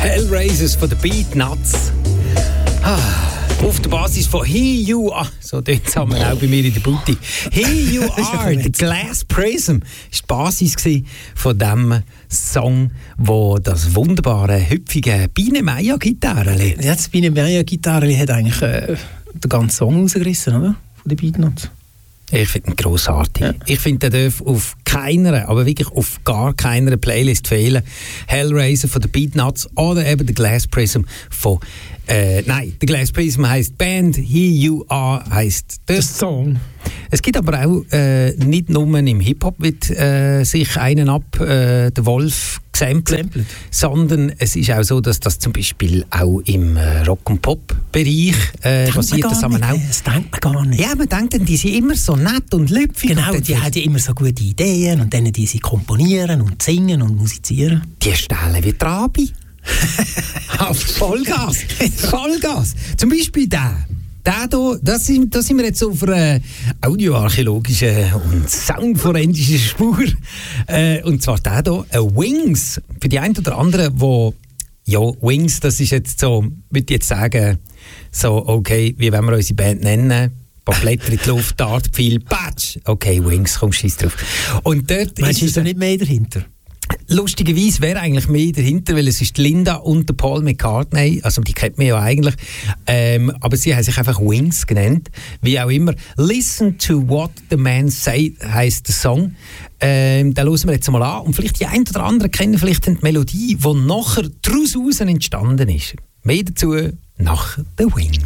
Hellraisers von den Beatnuts. Auf der Basis von Here You Are, so dort haben wir auch bei mir in der Booty. Here You Are, The Glass Prism, war die Basis von diesem Song, wo das wunderbare, hüpfige Biene Meier-Gitarre. Ja, das Biene Meier-Gitarre hat eigentlich den ganzen Song rausgerissen, oder? Von den Beatnuts. Ich finde ihn grossartig. Ja. Ich finde, der darf auf keiner, aber wirklich auf gar keiner Playlist fehlen. Hellraiser von den Beatnuts oder eben The Glass Prism von The Glass Prism heisst Band, Here You Are heisst der Song. Es gibt aber auch nicht nur im Hip-Hop wird sich einen ab, der Wolf gesampelt, sondern es ist auch so, dass das zum Beispiel auch im Rock- und Pop-Bereich passiert. Das denkt man gar nicht. Ja, man denkt dann, die sind immer so nett und lüpfig. Genau, und die haben ja immer so gute Ideen und dann die sie komponieren und singen und musizieren. Die stellen wie Trabi. Auf Vollgas. Vollgas. Zum Beispiel der hier, da sind wir jetzt auf einer audioarchäologischen und soundforensischen Spur. Und zwar der hier, Wings. Für die einen oder anderen, Wings, das ist jetzt so, würde ich jetzt sagen, so, okay, wie wollen wir unsere Band nennen? Ein paar Blätter in die Luft, Dartpfeil, Patsch. Okay, Wings, komm, scheiß drauf. Und dort ist da nicht mehr dahinter? Lustigerweise wäre eigentlich mehr dahinter, weil es ist Linda und der Paul McCartney, also die kennt man ja eigentlich, aber sie haben sich einfach Wings genannt, wie auch immer. Listen to What the Man Say heisst der Song. Den hören wir jetzt mal an und vielleicht die ein oder anderen kennen vielleicht die Melodie, die nachher daraus entstanden ist. Mehr dazu nach The Wings.